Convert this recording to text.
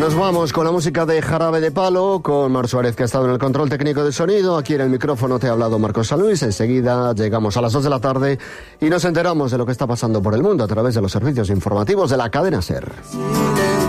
Nos vamos con la música de Jarabe de Palo, con Mar Suárez, que ha estado en el control técnico de sonido. Aquí en el micrófono te ha hablado Marcos San Luis. Enseguida llegamos a las 2 de la tarde y nos enteramos de lo que está pasando por el mundo a través de los servicios informativos de la cadena SER.